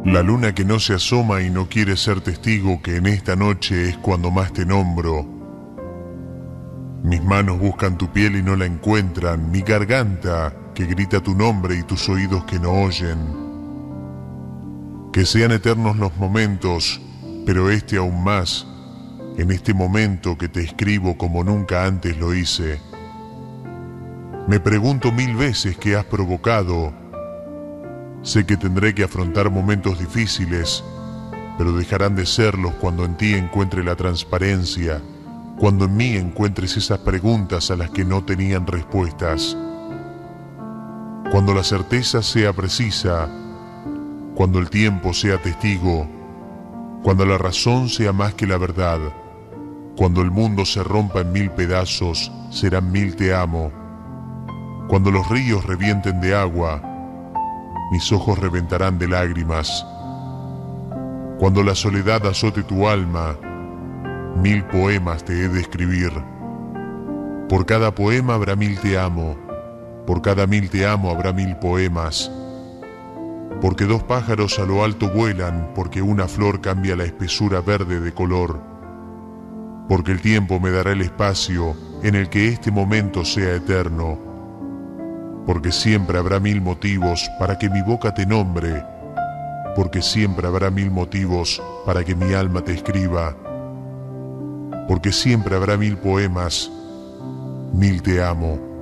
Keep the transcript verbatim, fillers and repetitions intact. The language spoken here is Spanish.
La luna que no se asoma y no quiere ser testigo que en esta noche es cuando más te nombro. Mis manos buscan tu piel y no la encuentran, mi garganta que grita tu nombre y tus oídos que no oyen. Que sean eternos los momentos, pero este aún más, en este momento que te escribo como nunca antes lo hice. Me pregunto mil veces qué has provocado. Sé que tendré que afrontar momentos difíciles, pero dejarán de serlos cuando en ti encuentre la transparencia, cuando en mí encuentres esas preguntas a las que no tenían respuestas. Cuando la certeza sea precisa, cuando el tiempo sea testigo, cuando la razón sea más que la verdad, cuando el mundo se rompa en mil pedazos, serán mil te amo. Cuando los ríos revienten de agua, mis ojos reventarán de lágrimas. Cuando la soledad azote tu alma, mil poemas te he de escribir. Por cada poema habrá mil te amo, por cada mil te amo habrá mil poemas. Porque dos pájaros a lo alto vuelan, porque una flor cambia la espesura verde de color. Porque el tiempo me dará el espacio en el que este momento sea eterno. Porque siempre habrá mil motivos para que mi boca te nombre, porque siempre habrá mil motivos para que mi alma te escriba, porque siempre habrá mil poemas, mil te amo.